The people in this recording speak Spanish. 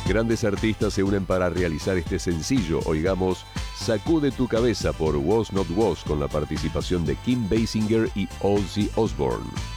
Grandes artistas se unen para realizar este sencillo. Oigamos Sacude tu cabeza por Was Not Was con la participación de Kim Basinger y Ozzy Osbourne.